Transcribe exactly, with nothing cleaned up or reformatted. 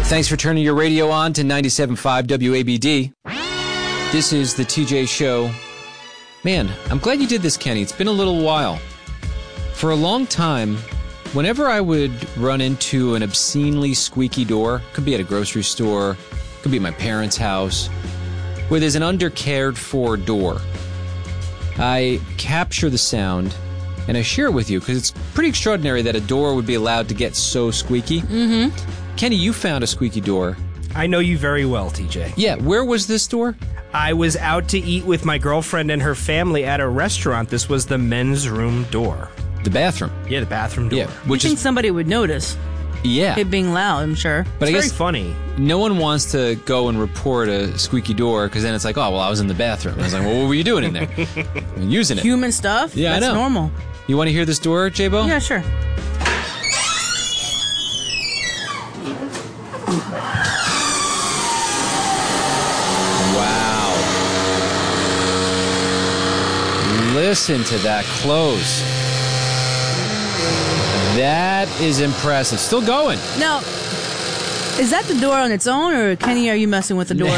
Thanks for turning your radio on to ninety-seven point five W A B D. This is the T J Show. Man, I'm glad you did this, Kenny. It's been a little while. For a long time, whenever I would run into an obscenely squeaky door, could be at a grocery store, could be at my parents' house, where there's an undercared for door, I capture the sound and I share it with you because it's pretty extraordinary that a door would be allowed to get so squeaky. Mm-hmm. Kenny, you found a squeaky door. I know you very well, T J. Yeah, where was this door? I was out to eat with my girlfriend and her family at a restaurant. This was the men's room door. The bathroom. Yeah, the bathroom door. Yeah, which you think is somebody would notice? Yeah, It being loud, I'm sure. but It's I very guess funny. no one wants to go and report a squeaky door because then it's like, oh, well, I was in the bathroom. I was like, well, what were you doing in there? I'm using it. Human stuff? Yeah, I That's know. normal. You want to hear this door, J-Bo? Yeah, sure. Wow. Listen to that close. That is impressive. Still going. Now, is that the door on its own, or Kenny, are you messing with the door?